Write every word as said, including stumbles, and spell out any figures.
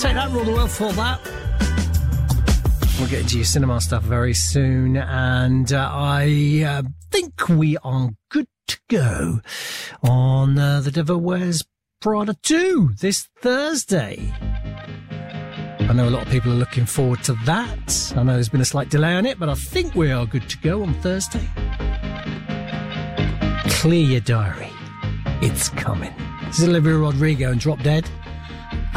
Take that, Rule the World, for that. We'll get into your cinema stuff very soon, and uh, I uh, think we are good to go on uh, The Devil Wears Prada two this Thursday. I know a lot of people are looking forward to that. I know there's been a slight delay on it, but I think we are good to go on Thursday. Clear your diary. It's coming. This is Olivia Rodrigo and Drop Dead.